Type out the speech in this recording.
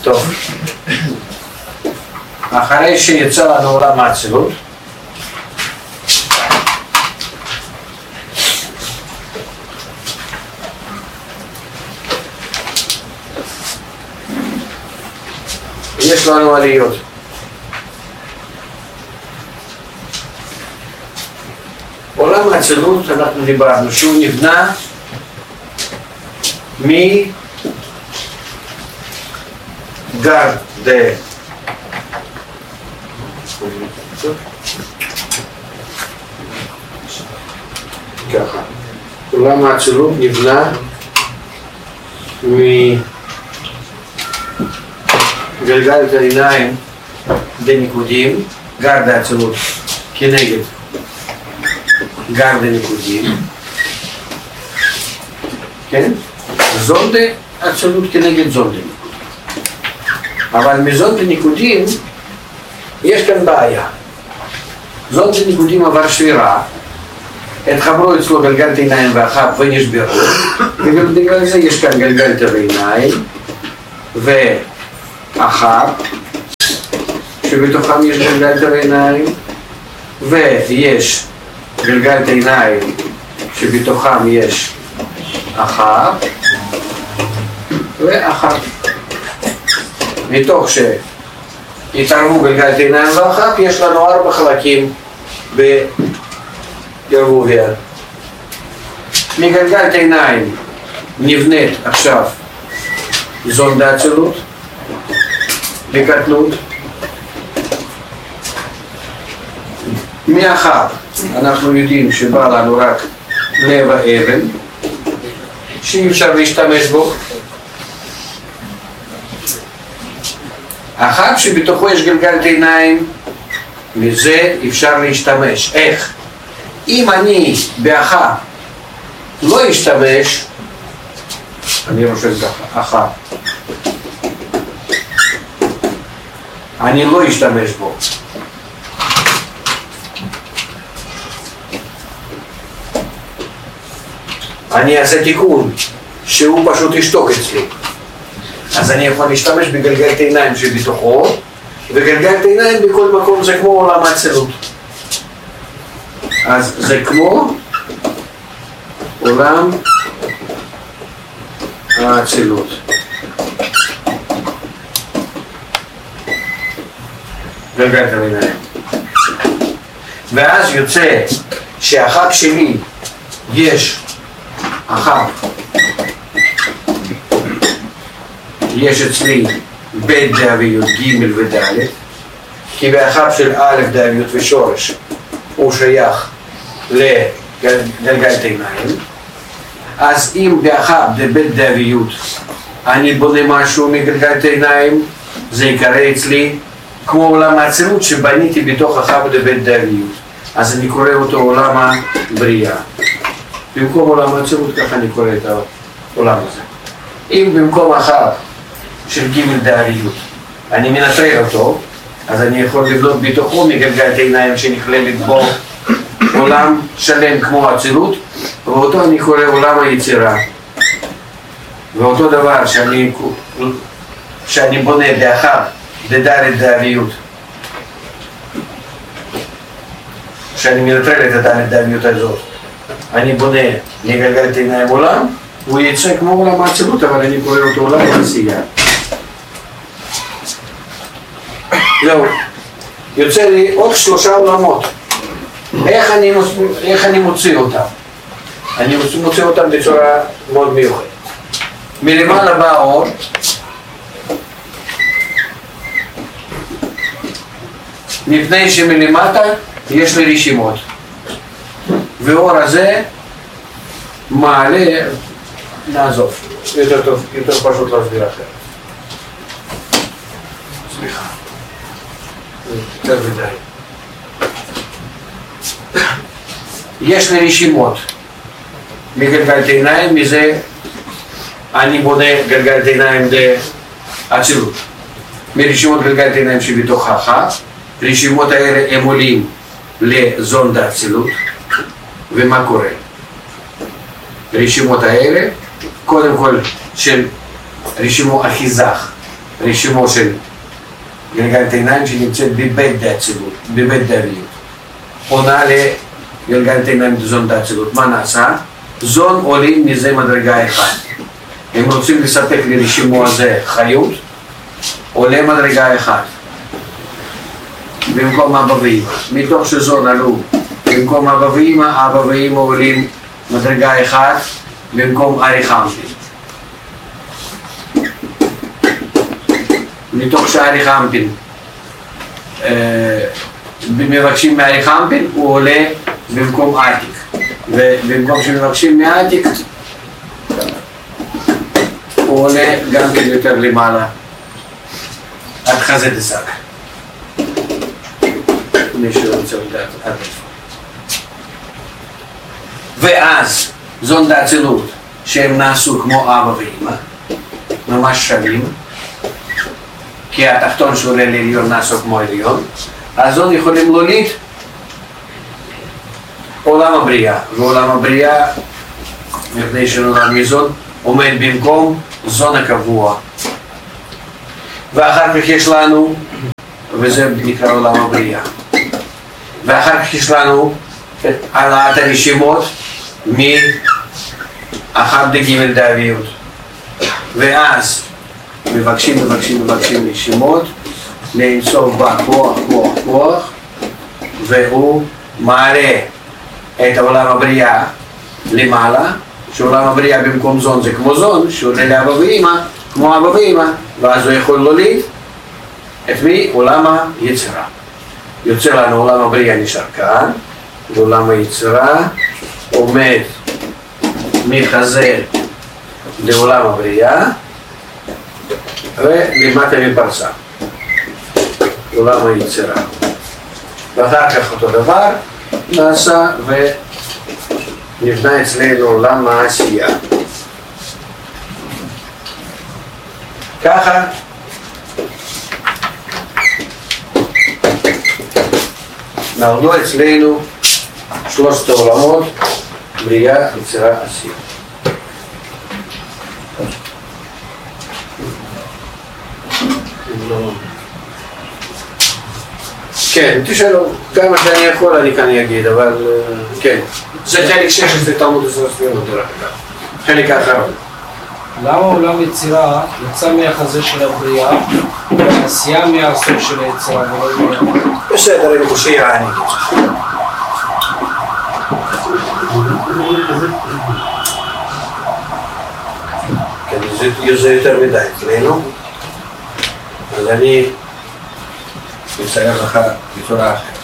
טוב. אחרי שיצא לנו עולם האצילות, יש לנו עליות. עולם האצילות, אנחנו דיברנו שהוא נבנה מגר ככה. עולם האצילות נבנה מגלגל העיניים דניקודים, גר דאצילות כנגד גר דניקודים, כן? זונדה אצילות כנגד זונדה ניקודים. אבל מזונדה ניקודים יש כאן בעיה. זונדה ניקודים עבר שבירה, התחברו אצלו גלגלת עיניים ואחת ונשברו, ובגלל זה יש כאן גלגלת העיניים ואחת שבתוכם יש גלגלת העיניים, ויש גלגלת עיניים שבתוכם יש אחת ואחת. מתוך שהתערבו גלגלת עיניים ואחת, יש לנו 4 חלקים בערבוביה. מגלגלת עיניים נבנית עכשיו זונדה אצילות בקטנות. מאחת אנחנו יודעים שבא לנו רק לב האבן שאי אפשר להשתמש בו. אחת שבתוכו יש גלגלת עיניים, מזה אפשר להשתמש. איך? אם אני באחת לא אשתמש, אני רושם ככה, אחת, אני לא אשתמש בו. אני אעשה תיקון שהוא פשוט ישתוק אצלי. אז אני יכול להשתמש בגלגלת עיניים שבתוכו, וגלגלת עיניים בכל מקום זה כמו עולם האצילות. אז זה כמו עולם האצילות. גלגלת העיניים. ואז יוצא שהחג שלי יש אחת, יש אצלי בית דאביות ג' וד', כי באחת של א' דאביות ושורש הוא שייך לגלגלת עיניים. אז אם באחת בבית דאביות אני בונה משהו מגלגלת עיניים, זה יקרא אצלי כמו עולם האצילות שבניתי בתוך אחת בבית דאביות, אז אני קורא אותו עולם הבריאה. במקום עולם האצילות ככה אני קורא את העולם הזה. אם במקום אחת של ג' דאביות אני מנטרל אותו, אז אני יכול לבנות בתוכו מגלגלת עיניים שנכללת בו עולם שלם כמו האצילות, ואותו אני קורא עולם היצירה. ואותו דבר שאני בונה באחת בד' דאביות, שאני מנטרל את הד' דאביות הזאת, אני בונה מגלגלת עיניים עולם, הוא יצא כמו עולם האצילות, אבל אני קורא אותו עולם העשייה. זהו, יוצא לי עוד 3 עולמות. איך אני מוציא אותם? אני מוציא אותם בצורה מאוד מיוחדת. מלמעלה בא האור, מפני שמלמטה יש לי רשימות, והאור הזה מעלה, נעזוב, יותר טוב, יותר פשוט להסביר אחרת. סליחה, יותר מדי. יש לי רשימות מגלגלת עיניים, מזה אני בונה גלגלת עיניים לאצילות. מרשימות גלגלת עיניים שבתוך אחת, רשימות האלה הם עולים לזונדה אצילות. ומה קורה? רשימות האלה, קודם כל של רשימו אחיזך רשימו של גלגלת עיניים שנמצאת בבית דאצילות, בבית דאביות. עונה לגלגלת עיניים זון דאצילות. מה נעשה? זון עולים מזה מדרגה אחת. הם רוצים לספק לרשימו הזה חיות, עולה מדרגה אחת. במקום אבא ואמא. מתוך שזון עלו במקום אבא ואמא עולים מדרגה אחת במקום ארי חמפין. מתוך שארי חמפין מבקשים מארי חמפין הוא עולה במקום עתיק, ובמקום שמבקשים מעתיק הוא עולה גם כן יותר למעלה עד חזה דסק. מי שרוצה לדעת עד איפה. ואז זון דאצילות שהם נעשו כמו אבא ואמא, ממש שווים, כי התחתון שעולה לעליון נעשו כמו עליון, אז זון יכולים להוליד עולם הבריאה, ועולם הבריאה מפני שנולד מזון עומד במקום זון הקבוע. ואחר כך יש לנו, וזה נקרא עולם הבריאה, ואחר כך יש לנו את העלאת הרשימות מאחד דג' דאביות, ואז מבקשים רשימות לאינסוף בה כוח, והוא מעלה את עולם הבריאה למעלה, שעולם הבריאה במקום זון זה כמו זון, שעולה לאבא ואמא כמו אבא ואמא, ואז הוא יכול להוליד את מי? עולם היצירה. יוצא לנו עולם הבריאה נשאר כאן, ועולם היצירה עומד מחזה לעולם הבריאה ולמטה מפרסה, עולם היצירה. ואחר כך אותו דבר נעשה ונבנה אצלנו עולם העשייה. ככה נולדו אצלנו שלושת העולמות, בריאה, יצירה, עשייה. כן, תשאלו, כמה שאני יכול אני כאן אגיד, אבל כן. זה חלק 16 תלמוד עשרה ספירות דרך אגב. חלק האחרון. למה עולם יצירה יצא מהחזה של הבריאה והעשייה מהסוף של היצירה ולא בריאה? בסדר, אני חושב אני אגיד. כן, זה יותר מדי אצלנו. אז אני אצייר לך בצורה אחרת.